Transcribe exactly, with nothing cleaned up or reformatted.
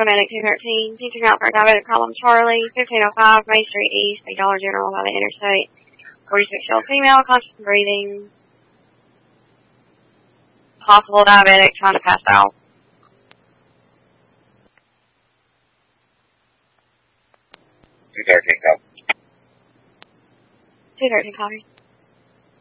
paramedic two thirteen, teaching out for diabetic problem Charlie, fifteen oh five Main Street East, a Dollar General by the interstate. forty-six-year-old female, conscious and breathing. Possible diabetic, trying to pass out. two thirteen copy. two thirteen copy.